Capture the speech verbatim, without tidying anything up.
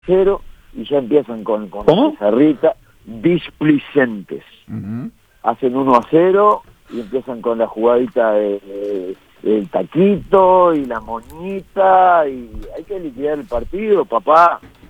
cero y ya empiezan con, con ¿Cómo? Pizarrita, displicentes. Uh-huh. Hacen uno a cero y empiezan con la jugadita de, de, del taquito y la moñita y hay que liquidar el partido, papá.